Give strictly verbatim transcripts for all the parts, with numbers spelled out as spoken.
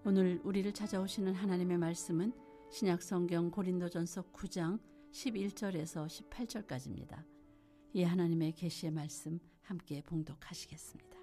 오늘 우리를 찾아오시는 하나님의 말씀은 신약성경 고린도전서 구 장 십일 절에서 십팔 절까지입니다. 이 하나님의 계시의 말씀 함께 봉독하시겠습니다.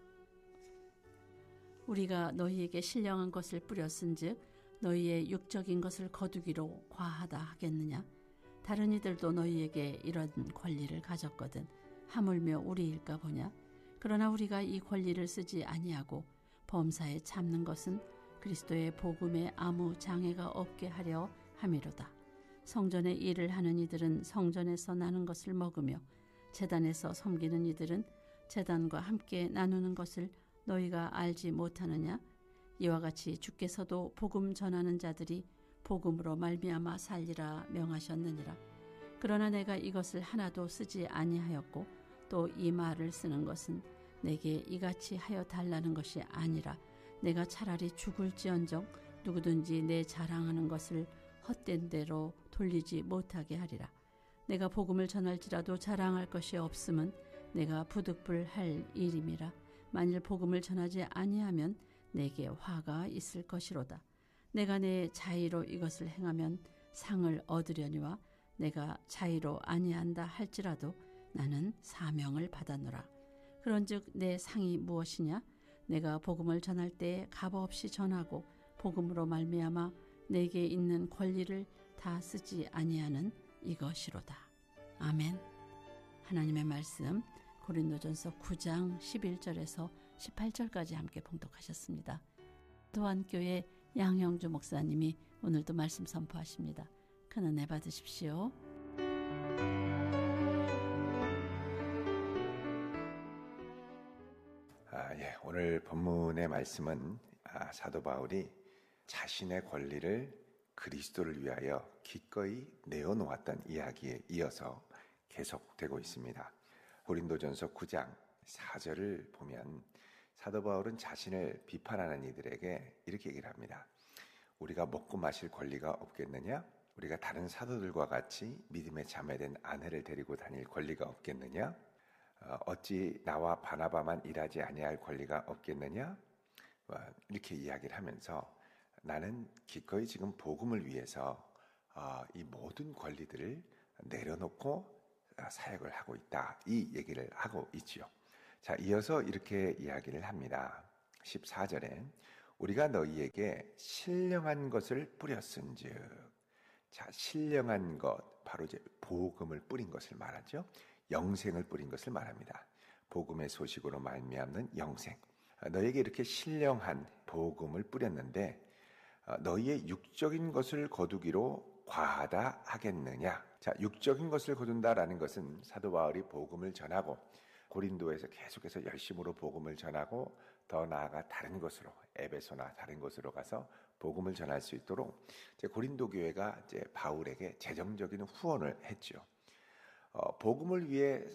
우리가 너희에게 신령한 것을 뿌렸은즉 너희의 육적인 것을 거두기로 과하다 하겠느냐? 다른 이들도 너희에게 이런 권리를 가졌거든 하물며 우리일까 보냐? 그러나 우리가 이 권리를 쓰지 아니하고 범사에 참는 것은 그리스도의 복음에 아무 장애가 없게 하려 함이로다. 성전의 일을 하는 이들은 성전에서 나는 것을 먹으며 제단에서 섬기는 이들은 제단과 함께 나누는 것을 너희가 알지 못하느냐? 이와 같이 주께서도 복음 전하는 자들이 복음으로 말미암아 살리라 명하셨느니라. 그러나 내가 이것을 하나도 쓰지 아니하였고 또 이 말을 쓰는 것은 내게 이같이 하여 달라는 것이 아니라 내가 차라리 죽을지언정 누구든지 내 자랑하는 것을 헛된 대로 돌리지 못하게 하리라. 내가 복음을 전할지라도 자랑할 것이 없음은 내가 부득불할 일임이라. 만일 복음을 전하지 아니하면 내게 화가 있을 것이로다. 내가 내 자의로 이것을 행하면 상을 얻으려니와 내가 자의로 아니한다 할지라도 나는 사명을 받았노라. 그런즉 내 상이 무엇이냐? 내가 복음을 전할 때에 값없이 전하고 복음으로 말미암아 내게 있는 권리를 다 쓰지 아니하는 이것이로다. 아멘. 하나님의 말씀 고린도전서 구 장 십일 절에서 십팔 절까지 함께 봉독하셨습니다. 도안교회 양형주 목사님이 오늘도 말씀 선포하십니다. 큰 은혜 받으십시오. 아, 예, 오늘 본문의 말씀은 아, 사도 바울이 자신의 권리를 그리스도를 위하여 기꺼이 내어놓았던 이야기에 이어서 계속되고 있습니다. 고린도전서 구 장 사 절을 보면 사도 바울은 자신을 비판하는 이들에게 이렇게 얘기를 합니다. 우리가 먹고 마실 권리가 없겠느냐? 우리가 다른 사도들과 같이 믿음에 자매된 아내를 데리고 다닐 권리가 없겠느냐? 어찌 나와 바나바만 일하지 아니할 권리가 없겠느냐? 이렇게 이야기를 하면서 나는 기꺼이 지금 복음을 위해서 이 모든 권리들을 내려놓고 사역을 하고 있다. 이 얘기를 하고 있지요. 자, 이어서 이렇게 이야기를 합니다. 십사 절에 우리가 너희에게 신령한 것을 뿌렸은즉. 자, 신령한 것, 바로 이제 복음을 뿌린 것을 말하죠. 영생을 뿌린 것을 말합니다. 복음의 소식으로 말미암는 영생. 너희에게 이렇게 신령한 복음을 뿌렸는데 너희의 육적인 것을 거두기로 과하다 하겠느냐? 자, 육적인 것을 거둔다라는 것은 사도 바울이 복음을 전하고 고린도에서 계속해서 열심으로 복음을 전하고 더 나아가 다른 곳으로 에베소나 다른 곳으로 가서 복음을 전할 수 있도록 이제 고린도 교회가 이제 바울에게 재정적인 후원을 했죠. 어, 복음을 위해